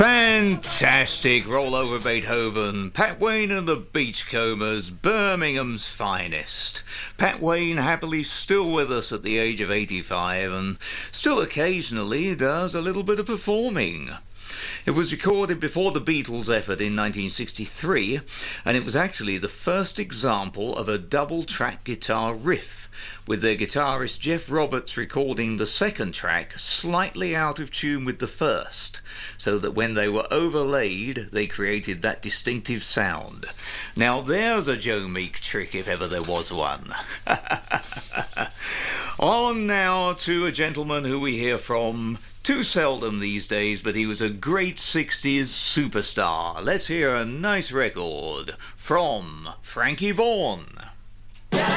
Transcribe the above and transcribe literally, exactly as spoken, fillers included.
Fantastic. Roll over Beethoven. Pat Wayne and the Beachcombers, Birmingham's finest. Pat Wayne happily still with us at the age of eighty-five and still occasionally does a little bit of performing. It was recorded before the Beatles' effort in nineteen sixty-three, and it was actually the first example of a double-track guitar riff, with their guitarist Jeff Roberts recording the second track slightly out of tune with the first, so that when they were overlaid, they created that distinctive sound. Now there's a Joe Meek trick if ever there was one. On now to a gentleman who we hear from too seldom these days, but he was a great sixties superstar. Let's hear a nice record from Frankie Vaughan.